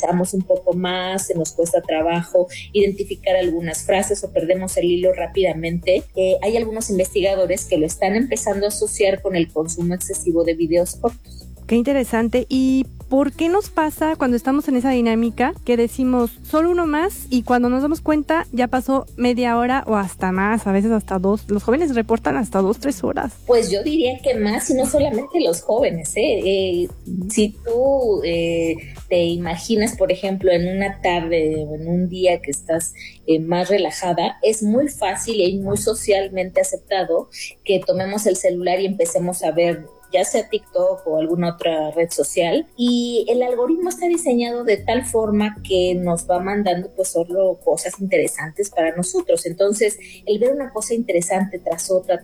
profundizamos un poco más, se nos cuesta trabajo identificar algunas frases o perdemos el hilo rápidamente. Hay algunos investigadores que lo están empezando a asociar con el consumo excesivo de videos cortos. Qué interesante. ¿Y por qué nos pasa cuando estamos en esa dinámica que decimos solo uno más y cuando nos damos cuenta ya pasó media hora o hasta más, a veces hasta 2? Los jóvenes reportan hasta 2-3 horas. Pues yo diría que más, y no solamente los jóvenes, si tú te imaginas, por ejemplo, en una tarde o en un día que estás más relajada, es muy fácil y muy socialmente aceptado que tomemos el celular y empecemos a ver ya sea TikTok o alguna otra red social, y el algoritmo está diseñado de tal forma que nos va mandando pues solo cosas interesantes para nosotros. Entonces, el ver una cosa interesante tras otra,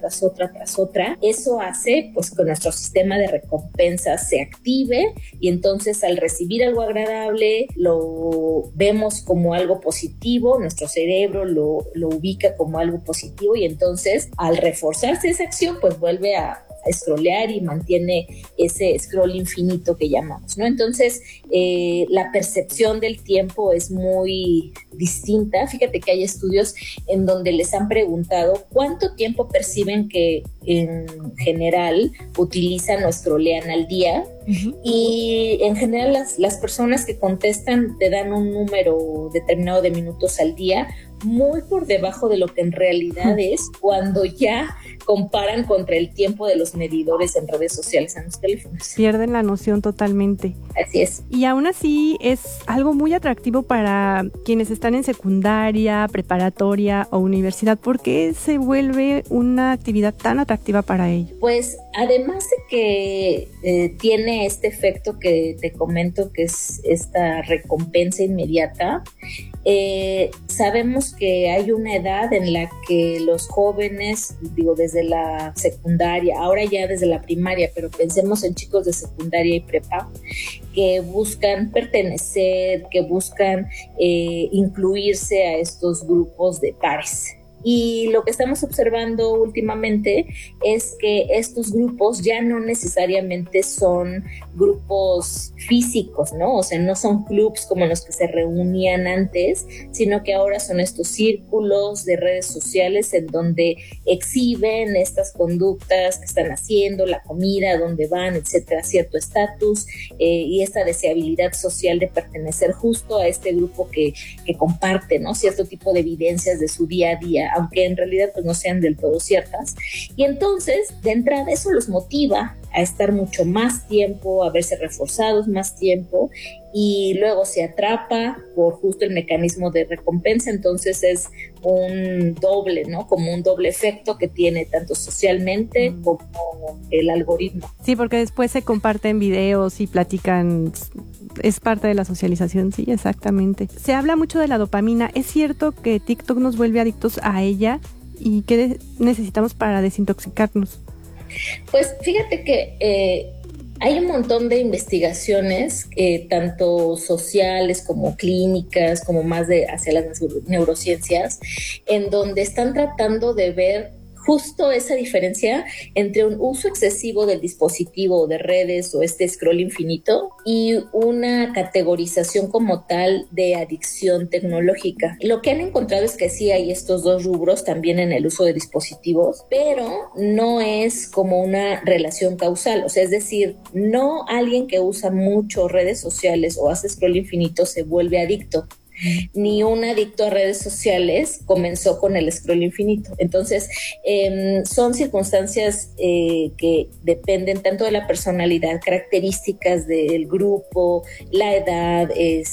eso hace pues que nuestro sistema de recompensas se active, y entonces al recibir algo agradable lo vemos como algo positivo, nuestro cerebro lo ubica como algo positivo, y entonces al reforzarse esa acción pues vuelve a scrollear y mantiene ese scroll infinito que llamamos, ¿no? Entonces, la percepción del tiempo es muy distinta. Fíjate que hay estudios en donde les han preguntado cuánto tiempo perciben que en general utilizan o scrollean al día. Uh-huh. Y en general las personas que contestan te dan un número determinado de minutos al día, muy por debajo de lo que en realidad es cuando ya comparan contra el tiempo de los medidores en redes sociales en los teléfonos. Pierden la noción totalmente. Así es. Y aún así es algo muy atractivo para quienes están en secundaria, preparatoria o universidad. ¿Por qué se vuelve una actividad tan atractiva para ellos? Pues además de que tiene este efecto que te comento, que es esta recompensa inmediata, sabemos que hay una edad en la que los jóvenes, desde la secundaria, ahora ya desde la primaria, pero pensemos en chicos de secundaria y prepa, que buscan pertenecer, que buscan incluirse a estos grupos de pares. Y lo que estamos observando últimamente es que estos grupos ya no necesariamente son grupos físicos, ¿no? O sea, no son clubs como los que se reunían antes, sino que ahora son estos círculos de redes sociales en donde exhiben estas conductas que están haciendo, la comida, dónde van, etcétera, cierto estatus y esta deseabilidad social de pertenecer justo a este grupo que comparte, ¿no? Cierto tipo de evidencias de su día a día, aunque en realidad pues no sean del todo ciertas. Y entonces, de entrada, eso los motiva a estar mucho más tiempo, a verse reforzados más tiempo, y luego se atrapa por justo el mecanismo de recompensa. Entonces es un doble, ¿no? Como un doble efecto que tiene tanto socialmente como el algoritmo. Sí, porque después se comparten videos y platican, es parte de la socialización, sí, exactamente. Se habla mucho de la dopamina. ¿Es cierto que TikTok nos vuelve adictos a ella? ¿Y qué necesitamos para desintoxicarnos? Pues fíjate que hay un montón de investigaciones, tanto sociales como clínicas, como más hacia las neurociencias, en donde están tratando de ver justo esa diferencia entre un uso excesivo del dispositivo o de redes o este scroll infinito y una categorización como tal de adicción tecnológica. Lo que han encontrado es que sí hay estos dos rubros también en el uso de dispositivos, pero no es como una relación causal. O sea, es decir, no alguien que usa mucho redes sociales o hace scroll infinito se vuelve adicto. Ni un adicto a redes sociales comenzó con el scroll infinito. Entonces, son circunstancias que dependen tanto de la personalidad, características del grupo, la edad,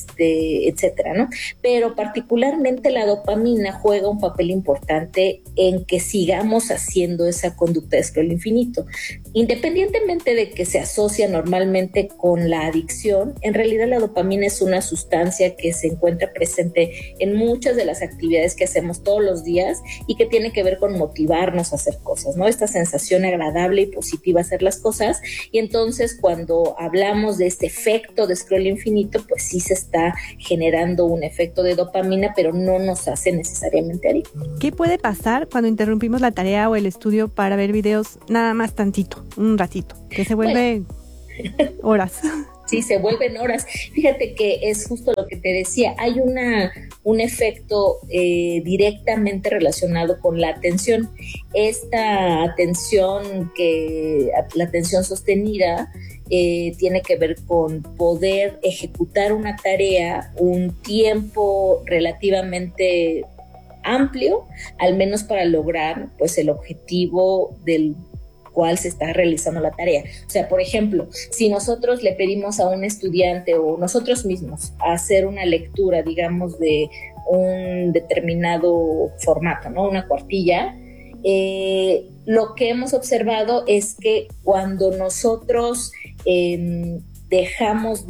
etcétera, ¿no? Pero particularmente la dopamina juega un papel importante en que sigamos haciendo esa conducta de scroll infinito. Independientemente de que se asocia normalmente con la adicción, en realidad la dopamina es una sustancia que se encuentra presente en muchas de las actividades que hacemos todos los días y que tiene que ver con motivarnos a hacer cosas, ¿no? Esta sensación agradable y positiva de hacer las cosas. Y entonces cuando hablamos de este efecto de scroll infinito, pues sí se está generando un efecto de dopamina, pero no nos hace necesariamente adictos. ¿Qué puede pasar cuando interrumpimos la tarea o el estudio para ver videos nada más tantito, un ratito, que se vuelve horas? Sí, se vuelven horas. Fíjate que es justo lo lo que te decía, hay un efecto directamente relacionado con la atención. Esta atención, la atención sostenida, tiene que ver con poder ejecutar una tarea un tiempo relativamente amplio, al menos para lograr pues el objetivo del cual se está realizando la tarea. O sea, por ejemplo, si nosotros le pedimos a un estudiante o nosotros mismos hacer una lectura, digamos, de un determinado formato, ¿no? Una cuartilla, lo que hemos observado es que cuando nosotros dejamos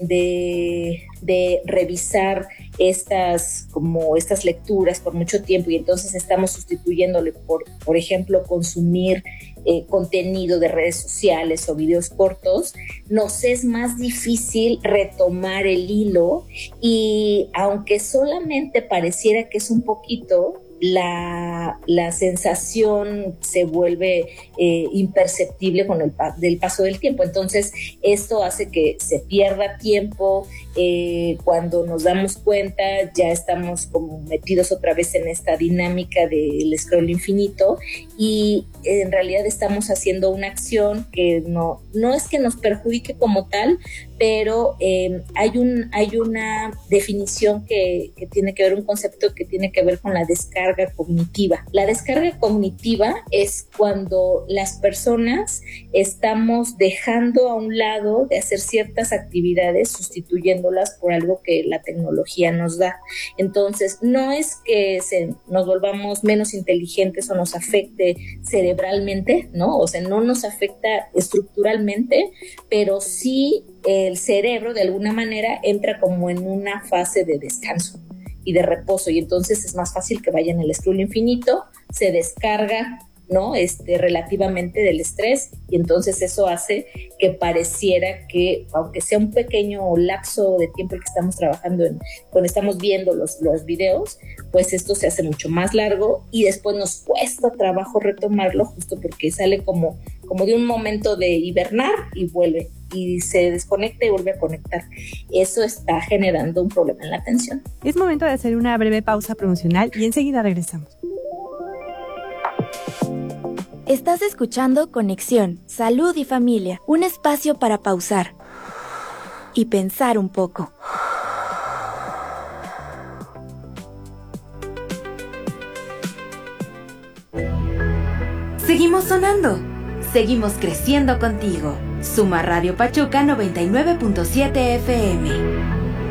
de revisar estas lecturas por mucho tiempo y entonces estamos sustituyéndole por ejemplo, consumir contenido de redes sociales o videos cortos, nos es más difícil retomar el hilo y aunque solamente pareciera que es un poquito, la sensación se vuelve imperceptible con del paso del tiempo. Entonces, esto hace que se pierda tiempo. Cuando nos damos cuenta, ya estamos como metidos otra vez en esta dinámica del scroll infinito y en realidad estamos haciendo una acción que no es que nos perjudique como tal, pero hay una definición que tiene que ver, un concepto que tiene que ver con la descarga cognitiva. La descarga cognitiva es cuando las personas estamos dejando a un lado de hacer ciertas actividades, sustituyéndolas por algo que la tecnología nos da. Entonces, no es que nos volvamos menos inteligentes o nos afecte cerebralmente, ¿no? O sea, no nos afecta estructuralmente, pero sí el cerebro de alguna manera entra como en una fase de descanso y de reposo, y entonces es más fácil que vaya en el scroll infinito, se descarga, ¿no? Relativamente del estrés, y entonces eso hace que pareciera que, aunque sea un pequeño lapso de tiempo el que estamos trabajando cuando estamos viendo los videos, pues esto se hace mucho más largo y después nos cuesta trabajo retomarlo, justo porque sale como de un momento de hibernar y vuelve, y se desconecta y vuelve a conectar. Eso está generando un problema en la atención. Es momento de hacer una breve pausa promocional y enseguida regresamos. Estás escuchando Conexión, Salud y Familia, un espacio para pausar y pensar un poco. Seguimos sonando, seguimos creciendo contigo. Suma Radio Pachuca 99.7 FM.